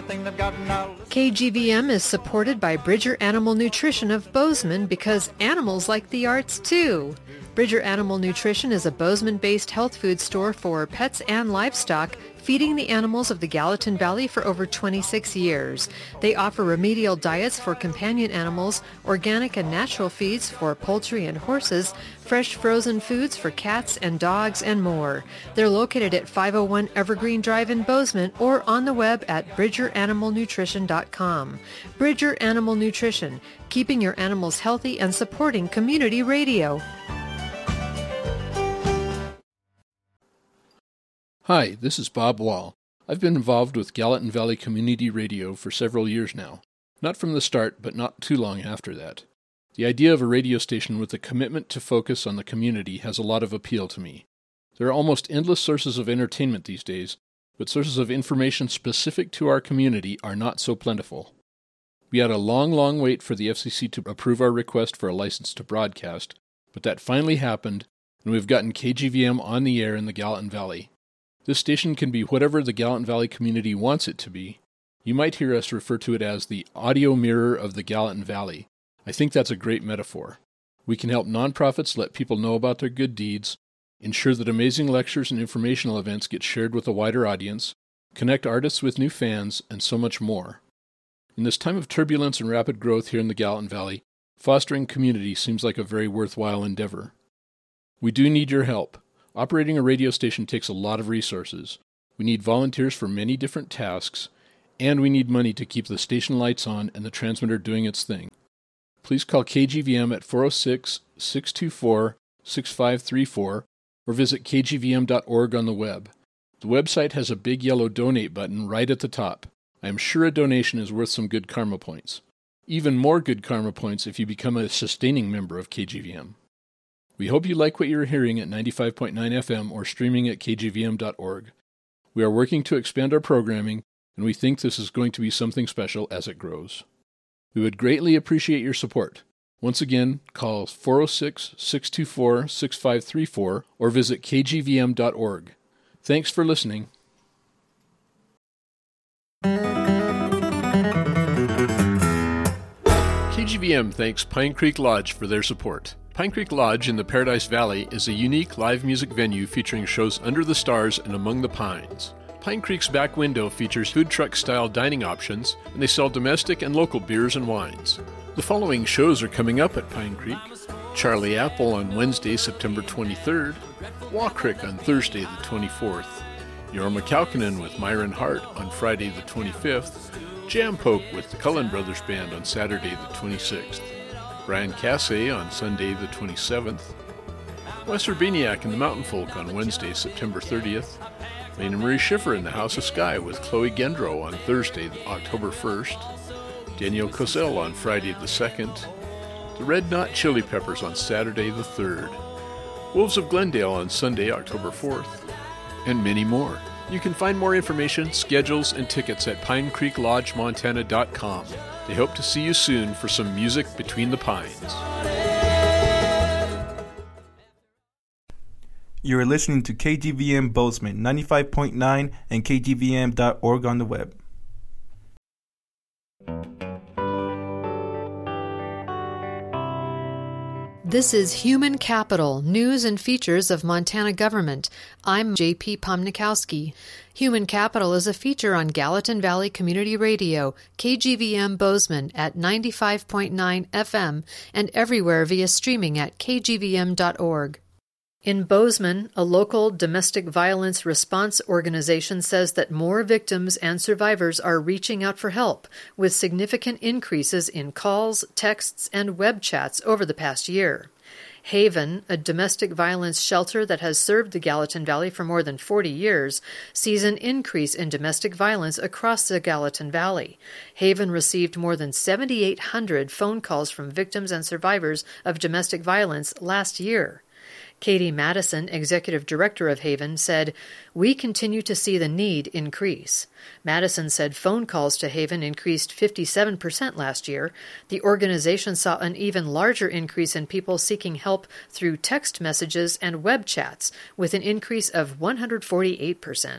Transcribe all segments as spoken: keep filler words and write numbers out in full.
only thing they've got now. K G V M is supported by Bridger Animal Nutrition of Bozeman because animals like the arts too. Bridger Animal Nutrition is a Bozeman-based health food store for pets and livestock, feeding the animals of the Gallatin Valley for over twenty-six years. They offer remedial diets for companion animals, organic and natural feeds for poultry and horses, fresh frozen foods for cats and dogs, and more. They're located at five oh one Evergreen Drive in Bozeman or on the web at bridger animal nutrition dot com. Bridger Animal Nutrition, keeping your animals healthy and supporting community radio. Hi, this is Bob Wall. I've been involved with Gallatin Valley Community Radio for several years now. Not from the start, but not too long after that. The idea of a radio station with a commitment to focus on the community has a lot of appeal to me. There are almost endless sources of entertainment these days, but sources of information specific to our community are not so plentiful. We had a long, long wait for the F C C to approve our request for a license to broadcast, but that finally happened, and we've gotten K G V M on the air in the Gallatin Valley. This station can be whatever the Gallatin Valley community wants it to be. You might hear us refer to it as the audio mirror of the Gallatin Valley. I think that's a great metaphor. We can help nonprofits let people know about their good deeds, ensure that amazing lectures and informational events get shared with a wider audience, connect artists with new fans, and so much more. In this time of turbulence and rapid growth here in the Gallatin Valley, fostering community seems like a very worthwhile endeavor. We do need your help. Operating a radio station takes a lot of resources. We need volunteers for many different tasks, and we need money to keep the station lights on and the transmitter doing its thing. Please call K G V M at four oh six, six two four, six five three four or visit k g v m dot org on the web. The website has a big yellow donate button right at the top. I am sure a donation is worth some good karma points. Even more good karma points if you become a sustaining member of K G V M. We hope you like what you're hearing at ninety-five point nine F M or streaming at k g v m dot org. We are working to expand our programming, and we think this is going to be something special as it grows. We would greatly appreciate your support. Once again, call four oh six, six two four, six five three four or visit k g v m dot org. Thanks for listening. K G V M thanks Pine Creek Lodge for their support. Pine Creek Lodge in the Paradise Valley is a unique live music venue featuring shows under the stars and among the pines. Pine Creek's back window features food truck-style dining options, and they sell domestic and local beers and wines. The following shows are coming up at Pine Creek: Charlie Apple on Wednesday, September twenty-third, Waucrick on Thursday the twenty-fourth, Yorma Kalkinen with Myron Hart on Friday the twenty-fifth, Jam Poke with the Cullen Brothers Band on Saturday the twenty-sixth, Brian Cassay on Sunday the twenty-seventh, Wes Urbaniak and the Mountain Folk on Wednesday, September thirtieth, Lena Marie Schiffer in the House of Sky with Chloe Gendro on Thursday, October first, Daniel Cosell on Friday the second, the Red Knot Chili Peppers on Saturday the third, Wolves of Glendale on Sunday, October fourth, and many more. You can find more information, schedules, and tickets at pine creek lodge montana dot com. They hope to see you soon for some music between the pines. You are listening to K G V M Bozeman ninety-five point nine and k g v m dot org on the web. This is Human Capital, News and Features of Montana Government. I'm J P Pomnikowski. Human Capital is a feature on Gallatin Valley Community Radio, K G V M Bozeman at ninety-five point nine F M and everywhere via streaming at k g v m dot org. In Bozeman, a local domestic violence response organization says that more victims and survivors are reaching out for help, with significant increases in calls, texts, and web chats over the past year. Haven, a domestic violence shelter that has served the Gallatin Valley for more than forty years, sees an increase in domestic violence across the Gallatin Valley. Haven received more than seven thousand eight hundred phone calls from victims and survivors of domestic violence last year. Katie Madison, executive director of Haven, said, "We continue to see the need increase." Madison said phone calls to Haven increased fifty-seven percent last year. The organization saw an even larger increase in people seeking help through text messages and web chats, with an increase of one hundred forty-eight percent.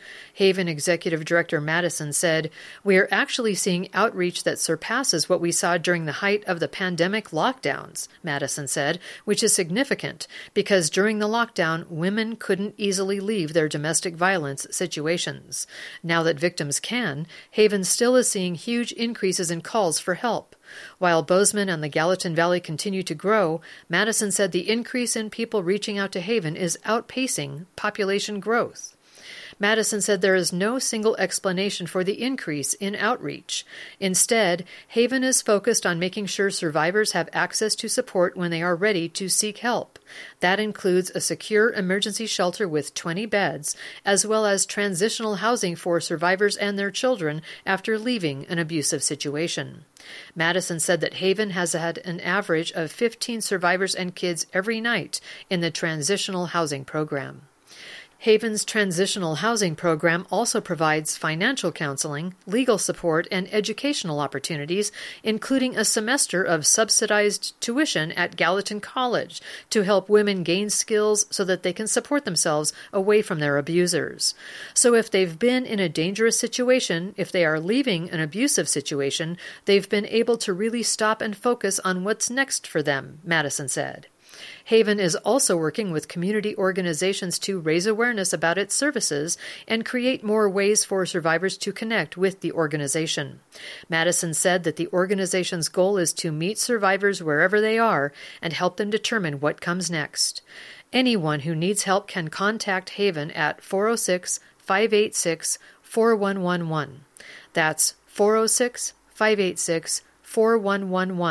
Haven Executive Director Madison said, "We are actually seeing outreach that surpasses what we saw during the height of the pandemic lockdowns," Madison said, which is significant because during the lockdown, women couldn't easily leave their domestic violence situations. Now that victims can, Haven still is seeing huge increases in calls for help. While Bozeman and the Gallatin Valley continue to grow, Madison said the increase in people reaching out to Haven is outpacing population growth. Madison said there is no single explanation for the increase in outreach. Instead, Haven is focused on making sure survivors have access to support when they are ready to seek help. That includes a secure emergency shelter with twenty beds, as well as transitional housing for survivors and their children after leaving an abusive situation. Madison said that Haven has had an average of fifteen survivors and kids every night in the transitional housing program. Haven's transitional housing program also provides financial counseling, legal support, and educational opportunities, including a semester of subsidized tuition at Gallatin College to help women gain skills so that they can support themselves away from their abusers. So if they've been in a dangerous situation, if they are leaving an abusive situation, they've been able to really stop and focus on what's next for them, Madison said. Haven is also working with community organizations to raise awareness about its services and create more ways for survivors to connect with the organization. Madison said that the organization's goal is to meet survivors wherever they are and help them determine what comes next. Anyone who needs help can contact Haven at four oh six, five eight six, four one one one. That's four oh six, five eight six, four one one one.